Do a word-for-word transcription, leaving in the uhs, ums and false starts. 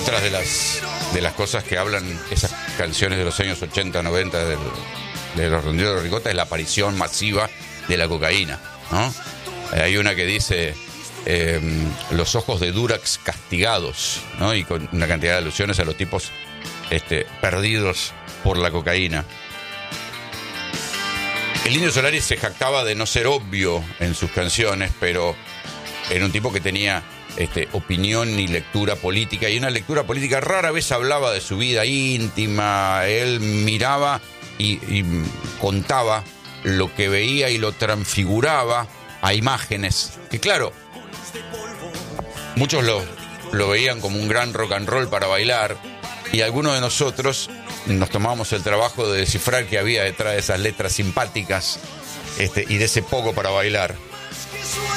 Otras de las de las cosas que hablan esas canciones de los años ochenta, noventa del, de los Redonditos de Ricota es la aparición masiva de la cocaína, ¿no? Eh, hay una que dice eh, los ojos de Durax castigados, ¿no? Y con una cantidad de alusiones a los tipos este, perdidos por la cocaína. El Indio Solari se jactaba de no ser obvio en sus canciones, pero era un tipo que tenía este, opinión y lectura política, y una lectura política. Rara vez hablaba de su vida íntima. Él miraba y, y contaba lo que veía y lo transfiguraba a imágenes, que claro, muchos lo, lo veían como un gran rock and roll para bailar, y algunos de nosotros nos tomábamos el trabajo de descifrar qué había detrás de esas letras simpáticas este, y de ese poco para bailar.